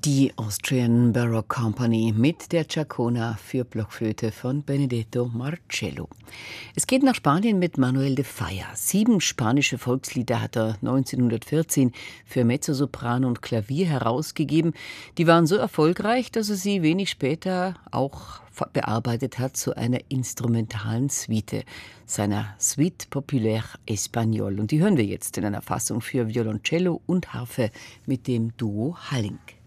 Die Austrian Baroque Company mit der Chacona für Blockflöte von Benedetto Marcello. Es geht nach Spanien mit Manuel de Falla. 7 spanische Volkslieder hat er 1914 für Mezzosopran und Klavier herausgegeben. Die waren so erfolgreich, dass er sie wenig später auch bearbeitet hat zu einer instrumentalen Suite, seiner Suite Populaire Espagnole. Und die hören wir jetzt in einer Fassung für Violoncello und Harfe mit dem Duo Halling.